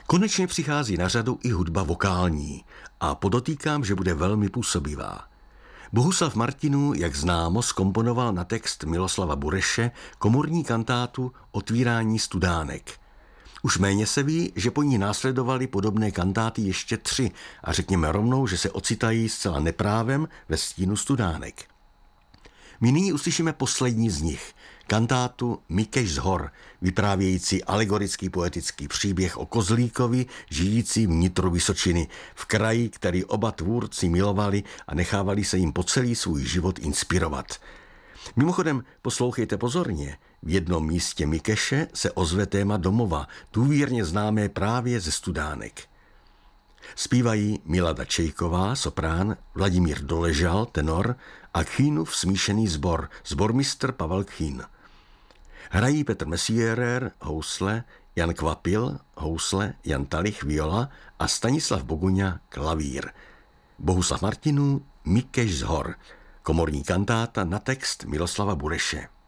Konečně přichází na řadu i hudba vokální a podotýkám, že bude velmi působivá. Bohuslav Martinů, jak známo, zkomponoval na text Miloslava Bureše komorní kantátu Otvírání studánek. Už méně se ví, že po ní následovaly podobné kantáty ještě 3 a řekněme rovnou, že se ocitají zcela neprávem ve stínu studánek. My nyní uslyšíme poslední z nich, kantátu Mikeš z hor, vyprávějící alegorický poetický příběh o kozlíkovi žijícím vnitru Vysočiny, v kraji, který oba tvůrci milovali a nechávali se jim po celý svůj život inspirovat. Mimochodem, poslouchejte pozorně, v jednom místě Mikeše se ozve téma domova, důvěrně známé právě ze studánek. Zpívají Milada Čejková, soprán, Vladimír Doležal, tenor a Kchínův smíšený sbor, sbormistr Pavel Kchín. Hrají Petr Messierer, housle, Jan Kvapil, housle, Jan Talich, viola a Stanislav Boguňa, klavír. Bohuslav Martinů, Mikeš z hor, komorní kantáta na text Miloslava Bureše.